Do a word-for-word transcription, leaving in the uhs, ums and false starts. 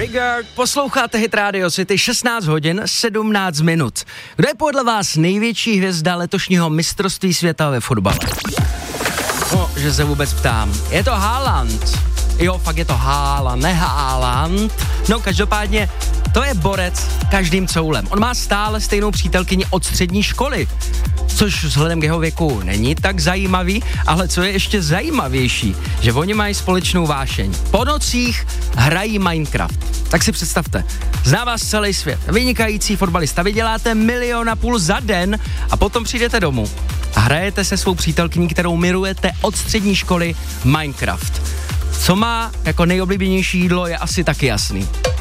Rigard, posloucháte Hit Radio City, šestnáct hodin, sedmnáct minut. Kdo je podle vás největší hvězda letošního mistrovství světa ve fotbale? No, že se vůbec ptám. Je to Haaland. Jo, fakt je to Haaland, ne Haaland. No, každopádně, to je borec každým coulem. On má stále stejnou přítelkyni od střední školy, což vzhledem k jeho věku není tak zajímavý, ale co je ještě zajímavější, že oni mají společnou vášeň. Po nocích hrají Minecraft. Tak si představte, zná vás celý svět, vynikající fotbalista, vy děláte milion a půl za den a potom přijdete domů a hrajete se svou přítelkyní, kterou milujete od střední školy, Minecraft. Co má jako nejoblíbenější jídlo, je asi taky jasný.